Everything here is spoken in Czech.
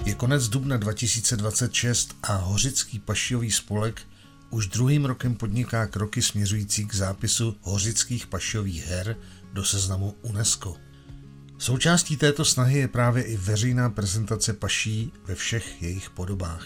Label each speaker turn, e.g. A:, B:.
A: Je konec dubna 2026 a Hořický pašijový spolek už druhým rokem podniká kroky směřující k zápisu hořických pašijových her do seznamu UNESCO. Součástí této snahy je právě i veřejná prezentace paší ve všech jejich podobách.